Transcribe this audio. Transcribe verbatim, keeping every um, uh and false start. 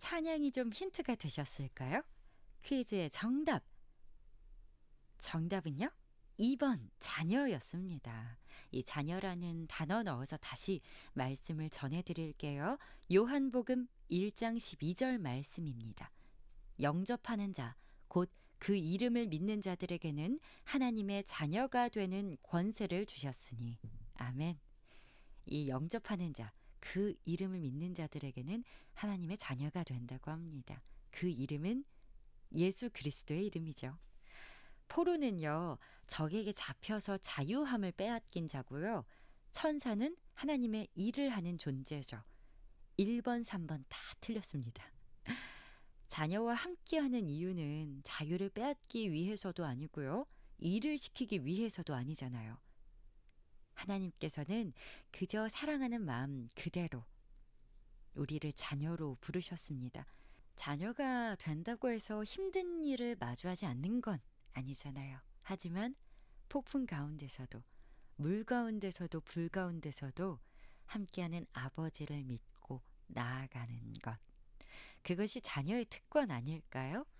찬양이 좀 힌트가 되셨을까요? 퀴즈의 정답. 정답은요? 이 번 자녀였습니다. 이 자녀라는 단어 넣어서 다시 말씀을 전해드릴게요. 요한복음 일 장 십이 절 말씀입니다. 영접하는 자, 곧 그 이름을 믿는 자들에게는 하나님의 자녀가 되는 권세를 주셨으니. 아멘. 이 영접하는 자, 그 이름을 믿는 자들에게는 하나님의 자녀가 된다고 합니다. 그 이름은 예수 그리스도의 이름이죠. 포로는요, 적에게 잡혀서 자유함을 빼앗긴 자고요. 천사는 하나님의 일을 하는 존재죠. 일 번, 삼 번 다 틀렸습니다. 자녀와 함께하는 이유는 자유를 빼앗기 위해서도 아니고요. 일을 시키기 위해서도 아니잖아요. 하나님께서는 그저 사랑하는 마음 그대로 우리를 자녀로 부르셨습니다. 자녀가 된다고 해서 힘든 일을 마주하지 않는 건 아니잖아요. 하지만 폭풍 가운데서도, 물 가운데서도, 불 가운데서도 함께하는 아버지를 믿고 나아가는 것. 그것이 자녀의 특권 아닐까요?